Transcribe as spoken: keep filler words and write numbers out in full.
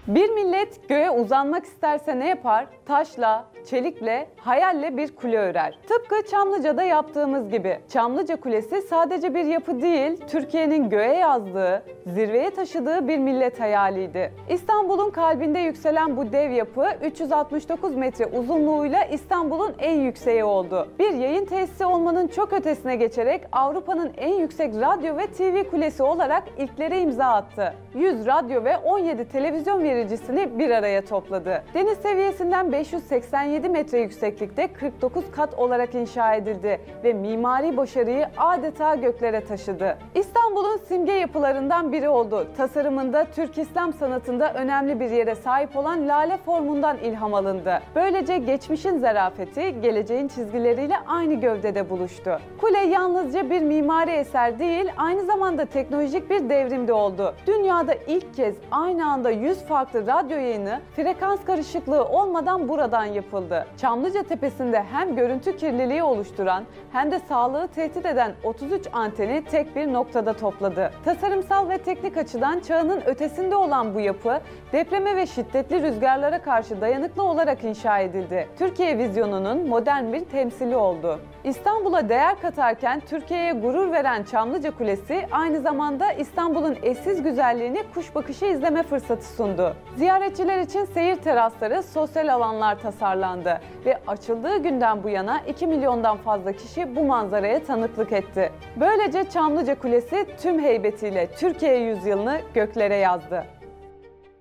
Bir millet göğe uzanmak isterse ne yapar? Taşla, çelikle, hayalle bir kule örer. Tıpkı Çamlıca'da yaptığımız gibi. Çamlıca Kulesi sadece bir yapı değil, Türkiye'nin göğe yazdığı, zirveye taşıdığı bir millet hayaliydi. İstanbul'un kalbinde yükselen bu dev yapı üç yüz altmış dokuz metre uzunluğuyla İstanbul'un en yükseği oldu. Bir yayın tesisi olmanın çok ötesine geçerek Avrupa'nın en yüksek radyo ve T V kulesi olarak ilklere imza attı. yüz radyo ve on yedi televizyon vericisini bir araya topladı. Deniz seviyesinden beş yüz seksen yedi metre yükseklikte kırk dokuz kat olarak inşa edildi ve mimari başarıyı adeta göklere taşıdı. İstanbul'un simge yapılarından biri oldu. Tasarımında Türk İslam sanatında önemli bir yere sahip olan lale formundan ilham alındı. Böylece geçmişin zarafeti geleceğin çizgileriyle aynı gövdede buluştu. Kule yalnızca bir mimari eser değil, aynı zamanda teknolojik bir devrim de oldu. Dünyada ilk kez aynı anda yüz farklı radyo yayını frekans karışıklığı olmadan buradan yapıldı. Çamlıca Tepesi'nde hem görüntü kirliliği oluşturan hem de sağlığı tehdit eden otuz üç anteni tek bir noktada topladı. Tasarımsal ve teknik açıdan çağının ötesinde olan bu yapı, depreme ve şiddetli rüzgarlara karşı dayanıklı olarak inşa edildi. Türkiye vizyonunun modern bir temsili oldu. İstanbul'a değer katarken Türkiye'ye gurur veren Çamlıca Kulesi aynı zamanda İstanbul'un eşsiz güzelliğini kuş bakışı izleme fırsatı sundu. Ziyaretçiler için seyir terasları, sosyal alanlar tasarlandı ve açıldığı günden bu yana iki milyondan fazla kişi bu manzaraya tanıklık etti. Böylece Çamlıca Kulesi tüm heybetiyle Türkiye yüzyılını göklere yazdı.